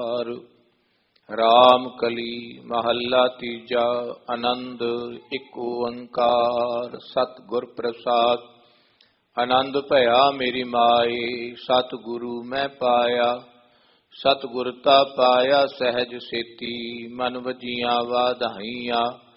ਰਾਮ ਕਲੀ ਮਹੱਲਾ ਤੀਜਾ। ਆਨੰਦ ਇੱਕ ਓੰਕਾਰ ਸਤਿਗੁਰ ਪ੍ਰਸਾਦ। ਆਨੰਦ ਭਇਆ ਮੇਰੀ ਮਾਏ ਸਤਿਗੁਰੂ ਮੈਂ ਪਾਇਆ। ਸਤਿਗੁਰ ਤਾ ਪਾਇਆ ਸਹਿਜ ਸੇਤੀ ਮਨ ਵਜੀਆਂ ਵਾਧਾਈਆਂ।